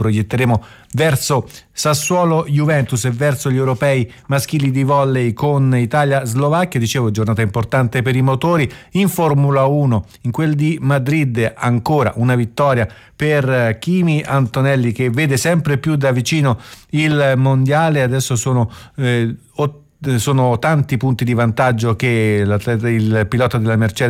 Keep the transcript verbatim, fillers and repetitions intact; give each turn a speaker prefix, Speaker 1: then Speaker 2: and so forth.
Speaker 1: proietteremo verso Sassuolo Juventus e verso gli europei maschili di volley con Italia-Slovacchia. Dicevo, giornata importante per i motori. In Formula uno, in quel di Madrid, ancora una vittoria per Kimi Antonelli, che vede sempre più da vicino il mondiale. Adesso sono eh, sono tanti punti di vantaggio che il pilota della Mercedes